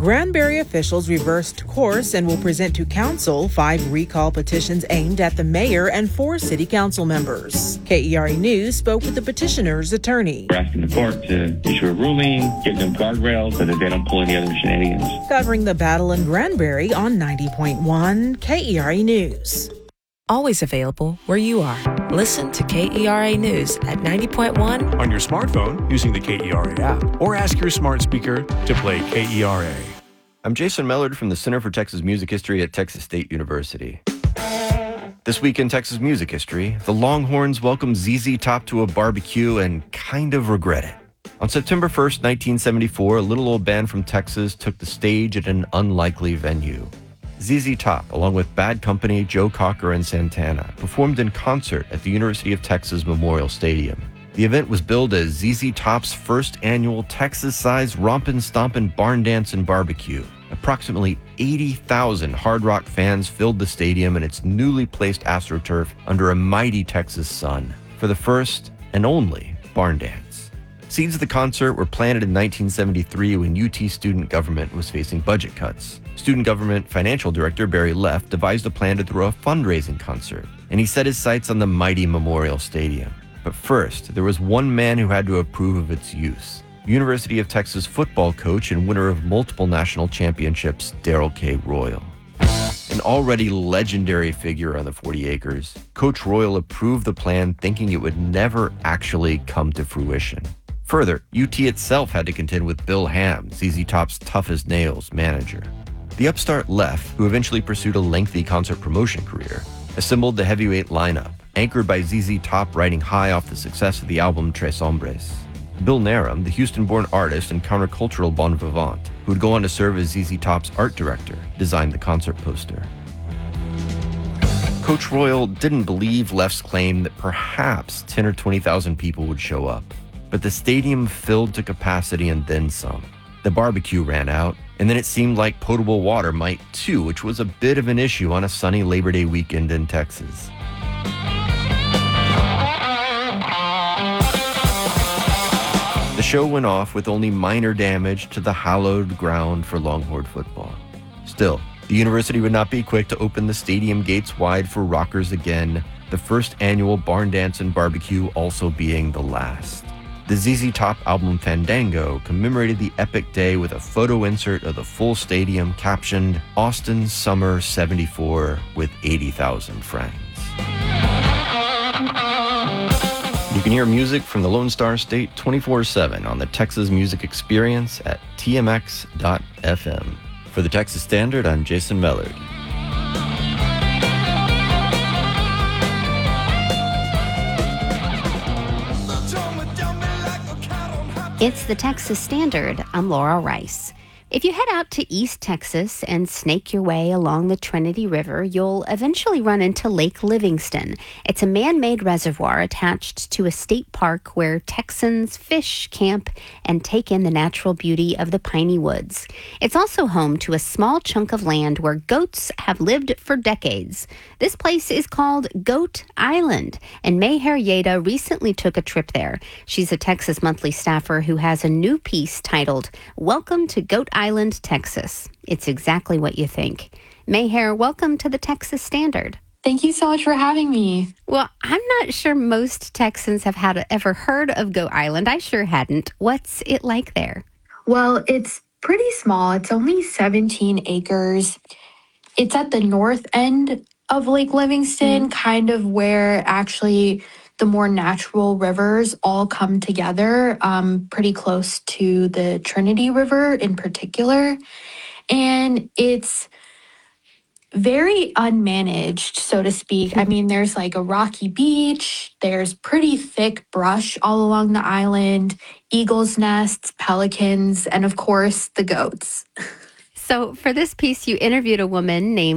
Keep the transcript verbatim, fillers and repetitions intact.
Granbury officials reversed course and will present to council five recall petitions aimed at the mayor and four city council members. K E R A News spoke with the petitioner's attorney. We're asking the court to issue a ruling, give them guardrails so that they don't pull any other shenanigans. Covering the battle in Granbury on ninety point one K E R A News. Always available where you are. Listen to K E R A News at ninety point one on your smartphone using the K E R A app, or ask your smart speaker to play K E R A. I'm Jason Mellard from the Center for Texas Music History at Texas State University. This week in Texas Music History, the Longhorns welcome Z Z Top to a barbecue and kind of regret it. On September first, nineteen seventy-four, a little old band from Texas took the stage at an unlikely venue. Z Z Top, along with Bad Company, Joe Cocker, and Santana, performed in concert at the University of Texas Memorial Stadium. The event was billed as Z Z Top's first annual Texas-sized rompin' stompin' barn dance and barbecue. Approximately eighty thousand Hard Rock fans filled the stadium and its newly placed AstroTurf under a mighty Texas sun for the first and only barn dance. Seeds of the concert were planted in nineteen seventy-three when U T student government was facing budget cuts. Student government financial director Barry Leff devised a plan to throw a fundraising concert, and he set his sights on the mighty Memorial Stadium. But first, there was one man who had to approve of its use. University of Texas football coach and winner of multiple national championships, Darrell K. Royal. An already legendary figure on the forty acres, Coach Royal approved the plan thinking it would never actually come to fruition. Further, U T itself had to contend with Bill Ham, Z Z Top's tough-as-nails manager. The upstart Leff, who eventually pursued a lengthy concert promotion career, assembled the heavyweight lineup, anchored by Z Z Top riding high off the success of the album Tres Hombres. Bill Narum, the Houston-born artist and countercultural bon vivant, who would go on to serve as Z Z Top's art director, designed the concert poster. Coach Royal didn't believe Leff's claim that perhaps ten or twenty thousand people would show up, but the stadium filled to capacity and then some. The barbecue ran out, and then it seemed like potable water might too, which was a bit of an issue on a sunny Labor Day weekend in Texas. The show went off with only minor damage to the hallowed ground for Longhorn football. Still, the university would not be quick to open the stadium gates wide for rockers again, the first annual barn dance and barbecue also being the last. The Z Z Top album Fandango commemorated the epic day with a photo insert of the full stadium captioned, Austin Summer seventy-four with eighty thousand friends. You can hear music from the Lone Star State twenty-four seven on the Texas Music Experience at T M X dot F M. For the Texas Standard, I'm Jason Mellard. It's the Texas Standard. I'm Laura Rice. If you head out to East Texas and snake your way along the Trinity River, you'll eventually run into Lake Livingston. It's a man-made reservoir attached to a state park where Texans fish, camp, and take in the natural beauty of the piney woods. It's also home to a small chunk of land where goats have lived for decades. This place is called Goat Island, and Mayher Yeda recently took a trip there. She's a Texas Monthly staffer who has a new piece titled, Welcome to Goat Island, Texas. It's exactly what you think. Mayher, welcome to the Texas Standard. Thank you so much for having me. Well, I'm not sure most Texans have had ever heard of Goat Island. I sure hadn't. What's it like there? Well, it's pretty small. It's only seventeen acres. It's at the north end of Lake Livingston, mm. kind of where actually the more natural rivers all come together, um, pretty close to the Trinity River in particular. And it's very unmanaged, so to speak. I mean, there's like a rocky beach, there's pretty thick brush all along the island, eagles' nests, pelicans, and of course, the goats. So for this piece, you interviewed a woman named